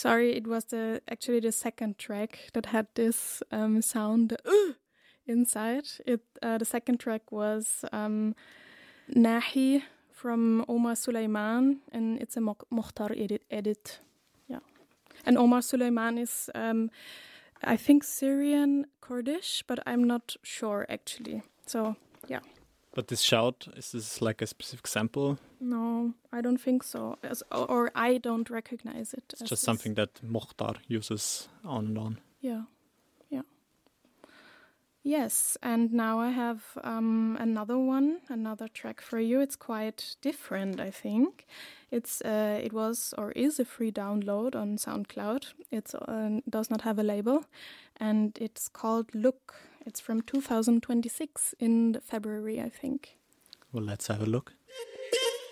Sorry, it was actually the second track that had this sound inside. The second track was Nahi from Omar Suleiman, and it's a Mokhtar edit. Yeah, and Omar Suleiman is, I think, Syrian Kurdish, but I'm not sure actually. So yeah. But this shout, is this like a specific sample? No, I don't think so. Or I don't recognize it. It's just something that Mokhtar uses on and on. Yeah. Yes, and now I have another track for you. It's quite different, I think. It was or is a free download on SoundCloud. It does not have a label, and it's called Look. It's from 2026 in February, I think. Well, let's have a look.